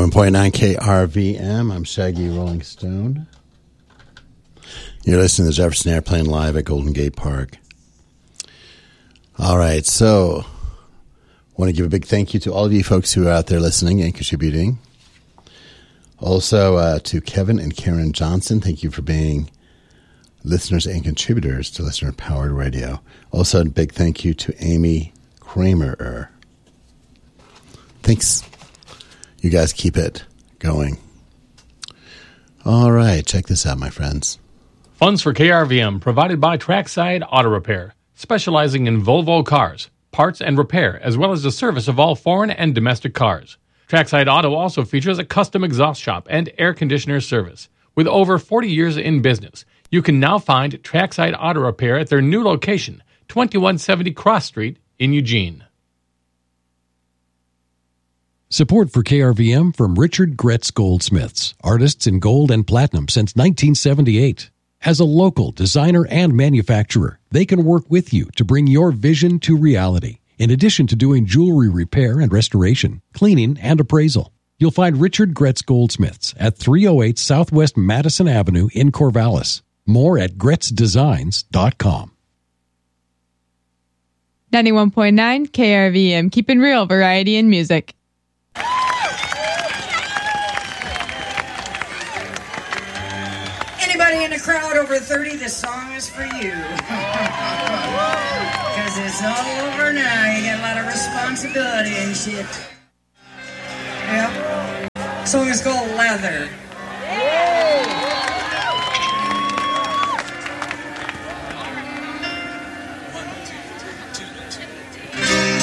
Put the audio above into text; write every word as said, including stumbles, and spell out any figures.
ninety-one point nine K R V M. I'm Shaggy Rolling Stone. You're listening to Jefferson Airplane live at Golden Gate Park. All right, so I want to give a big thank you to all of you folks who are out there listening and contributing. Also uh, to Kevin and Karen Johnson, thank you for being listeners and contributors to Listener Powered Radio. Also a big thank you to Amy Kramer. Thanks. You guys keep it going. All right, check this out, my friends. Funds for K R V M provided by Trackside Auto Repair, specializing in Volvo cars, parts and repair, as well as the service of all foreign and domestic cars. Trackside Auto also features a custom exhaust shop and air conditioner service. With over forty years in business, you can now find Trackside Auto Repair at their new location, twenty-one seventy Cross Street in Eugene. Support for K R V M from Richard Gretz Goldsmiths, artists in gold and platinum since nineteen seventy-eight. As a local designer and manufacturer, they can work with you to bring your vision to reality. In addition to doing jewelry repair and restoration, cleaning, and appraisal, you'll find Richard Gretz Goldsmiths at three oh eight Southwest Madison Avenue in Corvallis. More at gretz designs dot com. ninety-one point nine K R V M, keeping real variety in music. Anybody in the crowd over thirty, this song is for you. Because it's all over now. You got a lot of responsibility and shit. Yep. The song is called Leather.